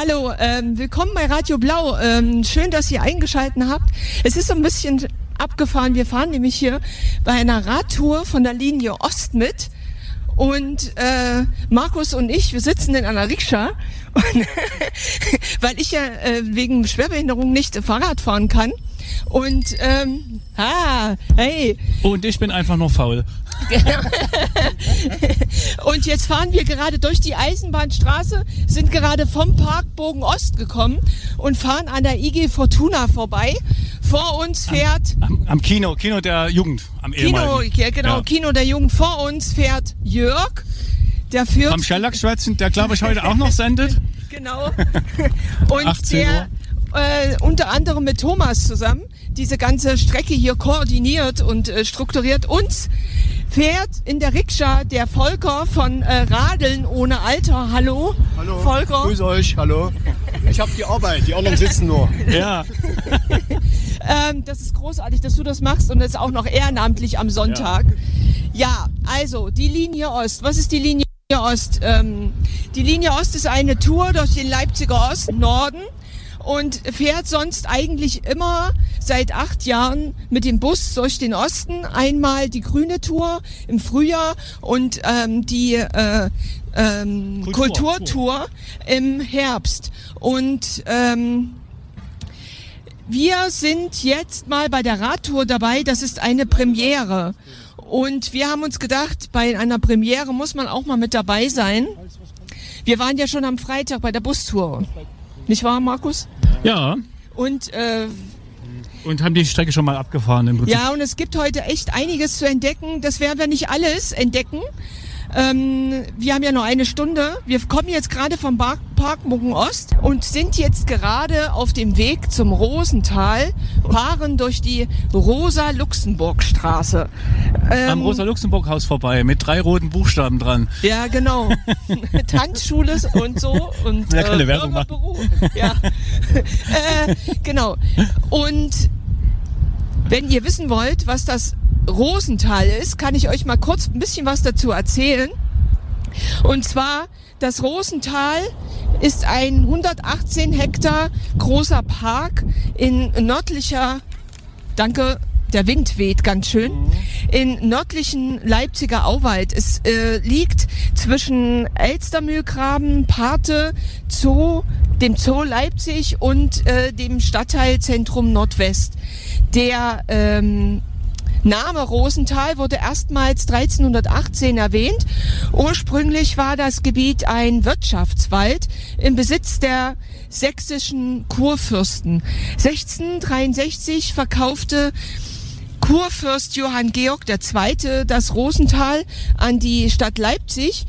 hallo, willkommen bei Radio Blau. Schön, dass ihr eingeschaltet habt. Es ist so ein bisschen abgefahren. Wir fahren nämlich hier bei einer Radtour von der Linie Ost mit. Und Markus und ich, wir sitzen in einer Rikscha, weil ich ja wegen Schwerbehinderung nicht Fahrrad fahren kann. Und hey. Und ich bin einfach nur faul. Und jetzt fahren wir gerade durch die Eisenbahnstraße, sind gerade vom Parkbogen Ost gekommen und fahren an der IG Fortuna vorbei. Vor uns fährt... Am Kino der Jugend, am ehemaligen. Kino der Jugend. Vor uns fährt Jörg, der führt... Vom Schellack-Schwätzen, der glaube ich heute auch noch sendet. Genau. Und der unter anderem mit Thomas zusammen diese ganze Strecke hier koordiniert und strukturiert. Uns fährt in der Rikscha der Volker von Radeln ohne Alter. Hallo. Hallo. Volker. Grüß euch, hallo. Ich habe die Arbeit, die anderen sitzen nur. Ja. Das ist großartig, dass du das machst und das auch noch ehrenamtlich am Sonntag. Ja, also die Linie Ost. Was ist die Linie Ost? Die Linie Ost ist eine Tour durch den Leipziger Norden und fährt sonst eigentlich immer seit 8 Jahren mit dem Bus durch den Osten. Einmal die grüne Tour im Frühjahr und die Kulturtour im Herbst. Und wir sind jetzt mal bei der Radtour dabei. Das ist eine Premiere. Und wir haben uns gedacht, bei einer Premiere muss man auch mal mit dabei sein. Wir waren ja schon am Freitag bei der Bustour. Nicht wahr, Markus? Ja. Und haben die Strecke schon mal abgefahren im Prinzip. Ja, und es gibt heute echt einiges zu entdecken. Das werden wir nicht alles entdecken. Wir haben ja nur 1 Stunde. Wir kommen jetzt gerade vom Parkbogen Ost und sind jetzt gerade auf dem Weg zum Rosental, fahren durch die Rosa-Luxemburg-Straße. Am Rosa-Luxemburg-Haus vorbei, mit 3 roten Buchstaben dran. Ja, genau. Tanzschule und so. Und ja, keine Werbung machen. Ja. Genau. Und wenn ihr wissen wollt, was das Rosental ist, kann ich euch mal kurz ein bisschen was dazu erzählen. Und zwar, das Rosental ist ein 118 Hektar großer Park in nördlicher, danke, der Wind weht ganz schön, in nördlichen Leipziger Auwald. Es liegt zwischen Elstermühlgraben, Parthe, Zoo, dem Zoo Leipzig und dem Stadtteilzentrum Nordwest. Der Name Rosental wurde erstmals 1318 erwähnt. Ursprünglich war das Gebiet ein Wirtschaftswald im Besitz der sächsischen Kurfürsten. 1663 verkaufte Kurfürst Johann Georg II. Das Rosental an die Stadt Leipzig.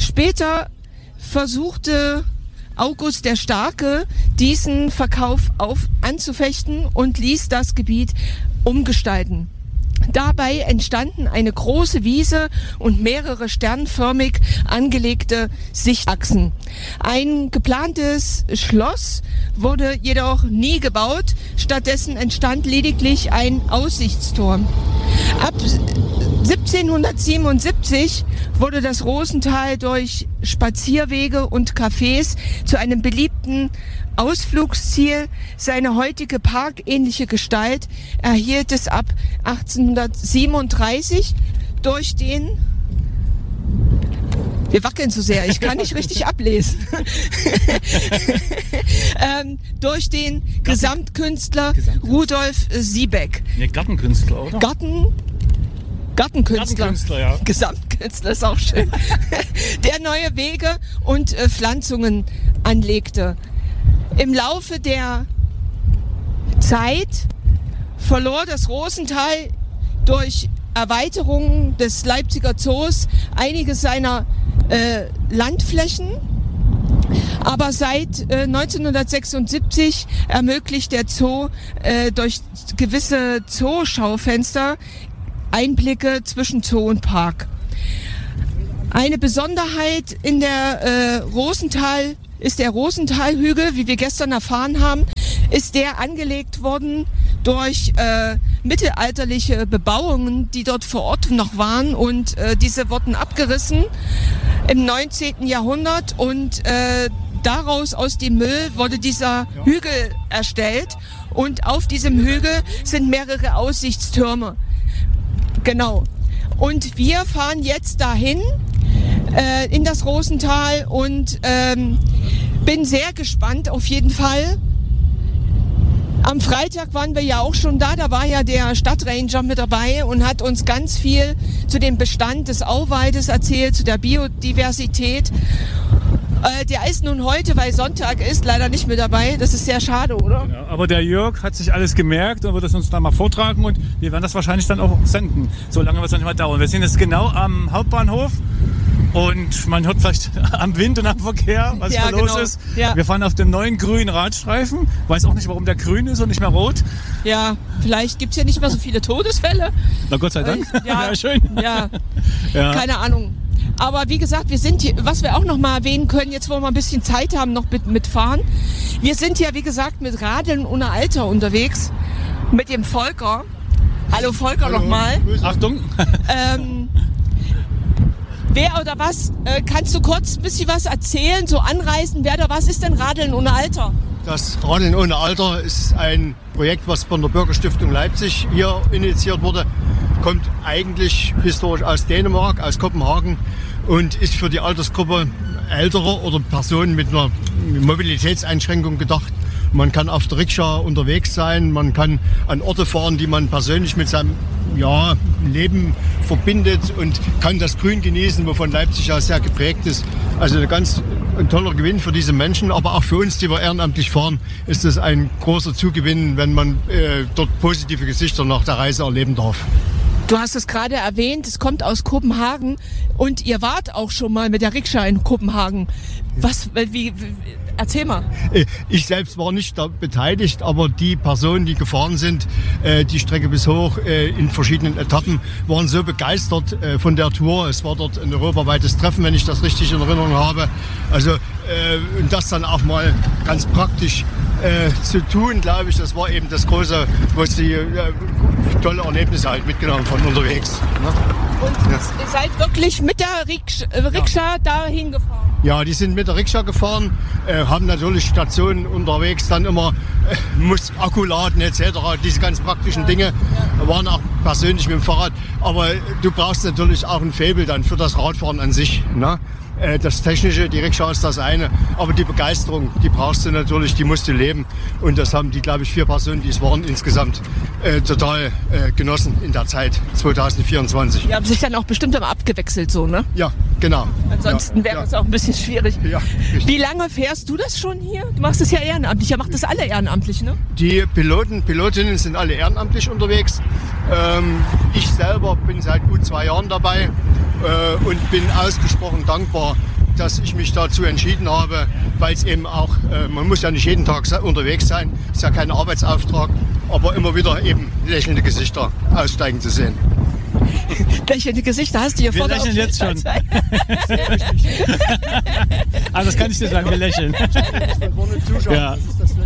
Später versuchte August der Starke, diesen Verkauf anzufechten und ließ das Gebiet umgestalten. Dabei entstanden eine große Wiese und mehrere sternförmig angelegte Sichtachsen. Ein geplantes Schloss wurde jedoch nie gebaut. Stattdessen entstand lediglich ein Aussichtsturm. Ab 1777 wurde das Rosental durch Spazierwege und Cafés zu einem beliebten Ausflugsziel. Seine heutige parkähnliche Gestalt erhielt es ab 1837 durch den... Wir wackeln zu sehr, ich kann nicht richtig ablesen. Durch den Gesamtkünstler Rudolf Siebeck. Nee, Gartenkünstler, oder? Gartenkünstler, ja. Gesamtkünstler ist auch schön. Der neue Wege und Pflanzungen anlegte. Im Laufe der Zeit verlor das Rosental durch Erweiterungen des Leipziger Zoos einige seiner Landflächen. Aber seit 1976 ermöglicht der Zoo durch gewisse Zooschaufenster Einblicke zwischen Zoo und Park. Eine Besonderheit in der Rosental ist der Rosenthalhügel, wie wir gestern erfahren haben, ist der angelegt worden durch mittelalterliche Bebauungen, die dort vor Ort noch waren, und diese wurden abgerissen im 19. Jahrhundert und daraus, aus dem Müll, wurde dieser Hügel erstellt. Und auf diesem Hügel sind mehrere Aussichtstürme. Genau. Und wir fahren jetzt dahin, in das Rosental, und bin sehr gespannt auf jeden Fall. Am Freitag waren wir ja auch schon da war ja der Stadtranger mit dabei und hat uns ganz viel zu dem Bestand des Auwaldes erzählt, zu der Biodiversität. Der ist nun heute, weil Sonntag ist, leider nicht mit dabei. Das ist sehr schade, oder? Ja, aber der Jörg hat sich alles gemerkt und wird es uns dann mal vortragen und wir werden das wahrscheinlich dann auch senden. So lange wird es noch nicht mal dauern. Wir sind jetzt genau am Hauptbahnhof. Und man hört vielleicht am Wind und am Verkehr, was da los ist. Ja. Wir fahren auf dem neuen grünen Radstreifen. Weiß auch nicht, warum der grün ist und nicht mehr rot. Ja, vielleicht gibt es ja nicht mehr so viele Todesfälle. Na Gott sei Dank. Ja, schön. Ja. Keine Ahnung. Aber wie gesagt, wir sind hier, was wir auch noch mal erwähnen können, jetzt wo wir ein bisschen Zeit haben, noch mitfahren. Wir sind ja, wie gesagt, mit Radeln ohne Alter unterwegs. Mit dem Volker. Hallo Volker nochmal. Achtung. Wer oder was, kannst du kurz ein bisschen was erzählen, so anreißen, wer oder was ist denn Radeln ohne Alter? Das Radeln ohne Alter ist ein Projekt, was von der Bürgerstiftung Leipzig hier initiiert wurde. Kommt eigentlich historisch aus Dänemark, aus Kopenhagen und ist für die Altersgruppe älterer oder Personen mit einer Mobilitätseinschränkung gedacht. Man kann auf der Rikscha unterwegs sein, man kann an Orte fahren, die man persönlich mit seinem Leben verbindet und kann das Grün genießen, wovon Leipzig ja sehr geprägt ist. Also ein toller Gewinn für diese Menschen, aber auch für uns, die wir ehrenamtlich fahren, ist es ein großer Zugewinn, wenn man dort positive Gesichter nach der Reise erleben darf. Du hast es gerade erwähnt, es kommt aus Kopenhagen und ihr wart auch schon mal mit der Rikscha in Kopenhagen. Erzähl mal. Ich selbst war nicht da beteiligt, aber die Personen, die gefahren sind, die Strecke bis hoch in verschiedenen Etappen, waren so begeistert von der Tour. Es war dort ein europaweites Treffen, wenn ich das richtig in Erinnerung habe. Also und das dann auch mal ganz praktisch zu tun, glaube ich, das war eben das Große, was die tolle Erlebnisse halt mitgenommen von unterwegs. Ne? Und ihr seid wirklich mit der Rikscha dahin gefahren? Ja, die sind mit der Rikscha gefahren, haben natürlich Stationen unterwegs, dann immer muss Akku laden etc., diese ganz praktischen Dinge, waren auch persönlich mit dem Fahrrad. Aber du brauchst natürlich auch ein Faible dann für das Radfahren an sich. Ne? Das Technische, die Rikscha ist das eine, aber die Begeisterung, die brauchst du natürlich, die musst du leben. Und das haben die, glaube ich, 4 Personen, die es waren, insgesamt total genossen in der Zeit 2024. Die haben sich dann auch bestimmt immer abgewechselt so, ne? Ja, genau. Ansonsten wäre es auch ein bisschen schwierig. Ja, wie lange fährst du das schon hier? Du machst es ja ehrenamtlich, ihr macht das alle ehrenamtlich, ne? Die Pilotinnen sind alle ehrenamtlich unterwegs. Ich selber bin seit gut 2 Jahren dabei und bin ausgesprochen dankbar, dass ich mich dazu entschieden habe, weil es eben auch, man muss ja nicht jeden Tag unterwegs sein, ist ja kein Arbeitsauftrag, aber immer wieder eben lächelnde Gesichter aussteigen zu sehen. Lächelnde Gesichter hast du hier vorne. Wir lächeln jetzt schon. Also das kann ich dir sagen, wir lächeln. Ja.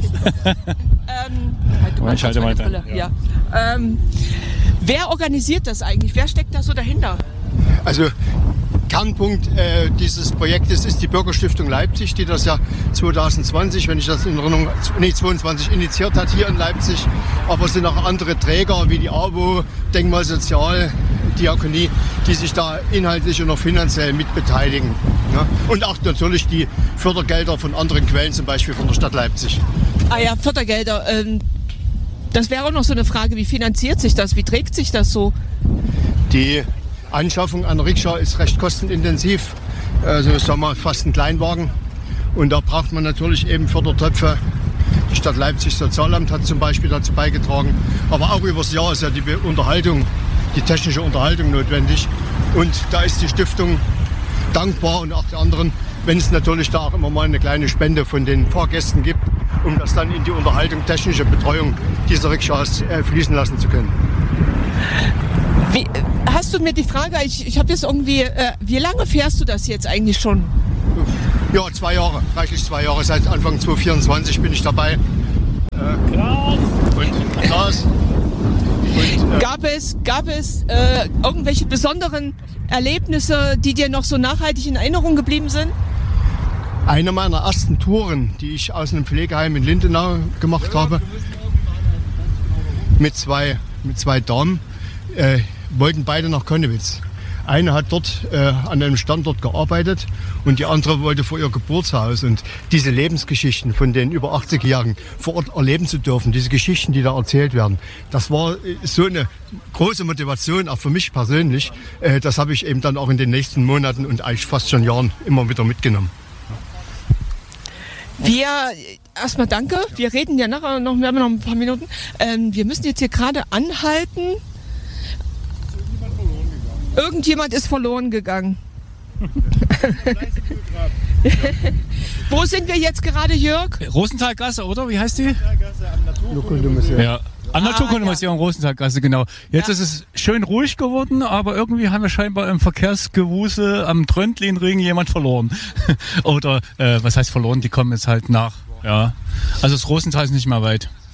Ich halte weiter. Ja. Wer organisiert das eigentlich? Wer steckt da so dahinter? Also Kernpunkt dieses Projektes ist die Bürgerstiftung Leipzig, die das ja 2020, wenn ich das in Erinnerung, 22 initiiert hat hier in Leipzig. Aber es sind auch andere Träger wie die AWO, Denkmal Sozial, Diakonie, die sich da inhaltlich und auch finanziell mitbeteiligen. Ja? Und auch natürlich die Fördergelder von anderen Quellen, zum Beispiel von der Stadt Leipzig. Ah ja, Fördergelder. Das wäre auch noch so eine Frage, wie finanziert sich das? Wie trägt sich das so? Die Anschaffung einer Rikscha ist recht kostenintensiv, also sagen wir mal fast ein Kleinwagen. Und da braucht man natürlich eben Fördertöpfe. Die Stadt Leipzig Sozialamt hat zum Beispiel dazu beigetragen. Aber auch übers Jahr ist ja die Unterhaltung, die technische Unterhaltung notwendig. Und da ist die Stiftung dankbar und auch die anderen, wenn es natürlich da auch immer mal eine kleine Spende von den Fahrgästen gibt, um das dann in die Unterhaltung, technische Betreuung dieser Rikschas fließen lassen zu können. Hast du mir die Frage, ich habe jetzt irgendwie, wie lange fährst du das jetzt eigentlich schon? Ja, 2 Jahre, reichlich 2 Jahre. Seit Anfang 2024 bin ich dabei. Klaas. Gab es irgendwelche besonderen Erlebnisse, die dir noch so nachhaltig in Erinnerung geblieben sind? Eine meiner ersten Touren, die ich aus einem Pflegeheim in Lindenau gemacht habe, mit zwei Damen, wollten beide nach Connewitz. Eine hat dort an einem Standort gearbeitet und die andere wollte vor ihr Geburtshaus. Und diese Lebensgeschichten von den über 80-Jährigen vor Ort erleben zu dürfen, diese Geschichten, die da erzählt werden, das war so eine große Motivation, auch für mich persönlich. Das habe ich eben dann auch in den nächsten Monaten und eigentlich fast schon Jahren immer wieder mitgenommen. Wir, erstmal danke, wir reden ja nachher noch, wir haben noch ein paar Minuten. Wir müssen jetzt hier gerade anhalten. Irgendjemand ist verloren gegangen. Wo sind wir jetzt gerade, Jörg? Rosenthalgasse, oder? Wie heißt die? Naturkundemuseum. Ja, am Naturkundemuseum Rosenthalgasse, genau. Jetzt ist es schön ruhig geworden, aber irgendwie haben wir scheinbar im Verkehrsgewusel am Tröndlinring jemand verloren. Oder, was heißt verloren? Die kommen jetzt halt nach. Ja. Also das Rosenthal ist nicht mehr weit.